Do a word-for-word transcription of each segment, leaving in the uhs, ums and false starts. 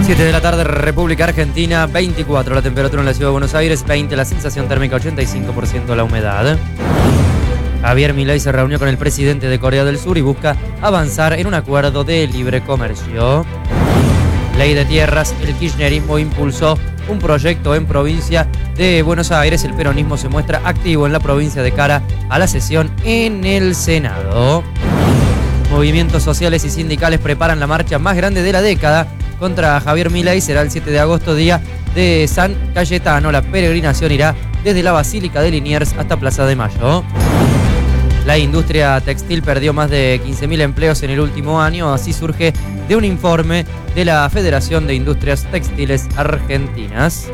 siete de la tarde, República Argentina, veinticuatro la temperatura en la ciudad de Buenos Aires, veinte la sensación térmica, ochenta y cinco por ciento la humedad. Javier Milei se reunió con el presidente de Corea del Sur y busca avanzar en un acuerdo de libre comercio. Ley de tierras, el kirchnerismo impulsó un proyecto en provincia de Buenos Aires. El peronismo se muestra activo en la provincia de cara a la sesión en el Senado. Movimientos sociales y sindicales preparan la marcha más grande de la década contra Javier Milei. Será el siete de agosto, día de San Cayetano. La peregrinación irá desde la Basílica de Liniers hasta Plaza de Mayo. La industria textil perdió más de quince mil empleos en el último año. Así surge de un informe de la Federación de Industrias Textiles Argentinas.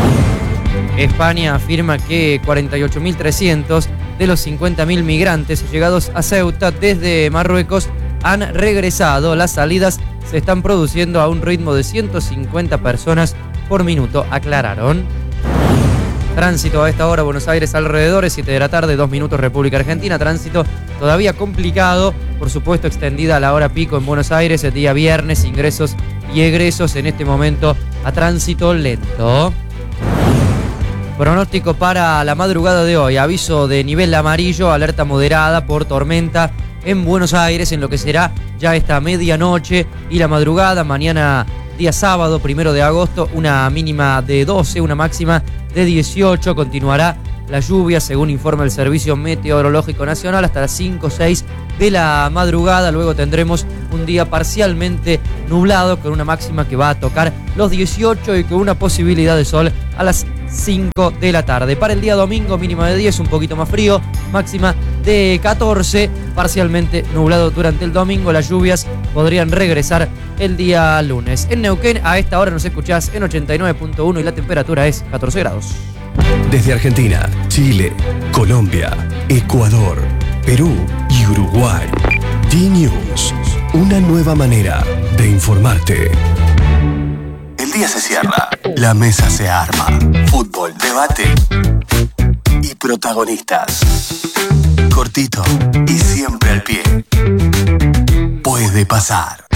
España afirma que cuarenta y ocho mil trescientos de los cincuenta mil migrantes llegados a Ceuta desde Marruecos han regresado. Las salidas se están produciendo a un ritmo de ciento cincuenta personas por minuto, aclararon. Tránsito a esta hora, Buenos Aires alrededores, siete de la tarde, dos minutos, República Argentina. Tránsito todavía complicado, por supuesto extendida a la hora pico en Buenos Aires, el día viernes, ingresos y egresos en este momento a tránsito lento. Pronóstico para la madrugada de hoy, aviso de nivel amarillo, alerta moderada por tormenta en Buenos Aires en lo que será ya esta medianoche y la madrugada. Mañana, día sábado, primero de agosto, una mínima de doce, una máxima de dieciocho. Continuará la lluvia, según informa el Servicio Meteorológico Nacional, hasta las cinco o seis de la madrugada. Luego tendremos un día parcialmente nublado con una máxima que va a tocar los dieciocho y con una posibilidad de sol a las cinco de la tarde. Para el día domingo, mínima de diez, un poquito más frío, máxima de catorce, parcialmente nublado durante el domingo. Las lluvias podrían regresar el día lunes. En Neuquén, a esta hora nos escuchás en ochenta y nueve punto uno y la temperatura es catorce grados. Desde Argentina, Chile, Colombia, Ecuador, Perú y Uruguay. D-News, una nueva manera de informarte. El día se cierra, la mesa se arma. Fútbol, debate y protagonistas. Cortito y siempre al pie. Puede pasar.